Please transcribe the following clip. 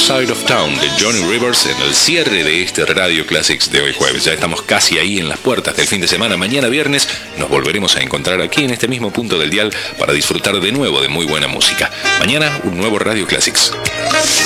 Side of Town de Johnny Rivers en el cierre de este Radio Classics de hoy jueves. Ya estamos casi ahí en las puertas del fin de semana. Mañana viernes nos volveremos a encontrar aquí en este mismo punto del dial para disfrutar de nuevo de muy buena música. Mañana un nuevo Radio Classics.